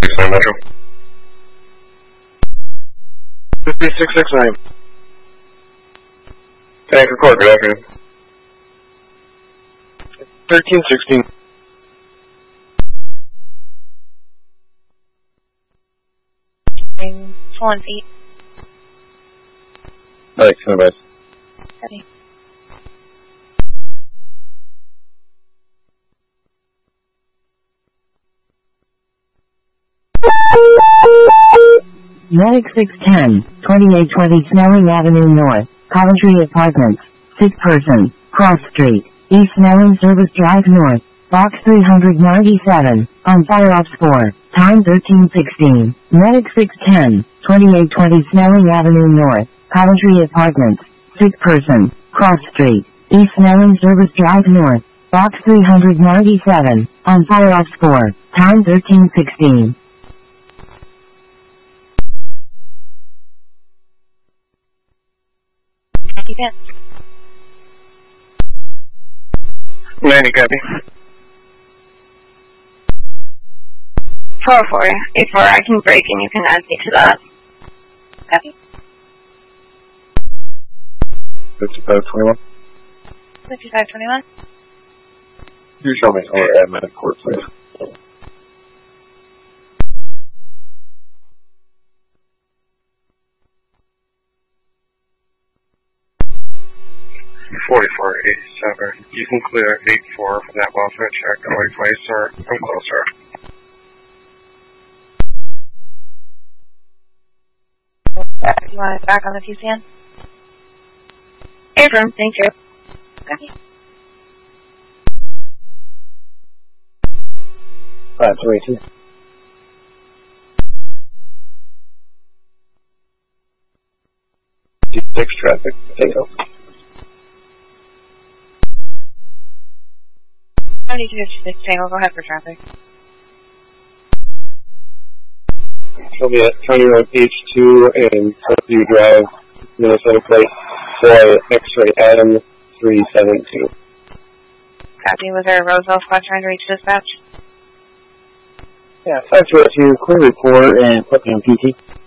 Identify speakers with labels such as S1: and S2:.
S1: Metro. 5669. Tank record, good afternoon. 1316.
S2: Full on feet.
S1: Alex, advice.
S2: Ready.
S3: Medic 610, 2820 Snelling Avenue North, Coventry Apartments, 6 person, Cross Street, East Snelling Service Drive North, Box 397, on fire ops 4, time 1316. Medic 610, 2820 Snelling Avenue North, Coventry Apartments, 6 person, Cross Street, East Snelling Service Drive North, Box 397, on fire ops 4, time 1316.
S2: Keep it.
S1: 90, copy.
S2: 404. 84. I can break and you can add me to that. Copy.
S1: 5521.
S2: 5521.
S1: You show me our admin at court, please. $44.87. You can clear 84 from that welfare check. I'm ready for you, sir. I'm closer.
S2: You want it back on the TCN? Affirm. Thank you. Copy.
S1: 5282. D6 traffic. Take over.
S2: 7256 Tango, go ahead for traffic.
S1: She'll be at County Road H2 and Parkview Drive, Minnesota plate, Boy X-ray Adam 372.
S2: Copy. Was there a Roseville squad trying to reach dispatch?
S1: Yeah, 502, clear report and put me on PT.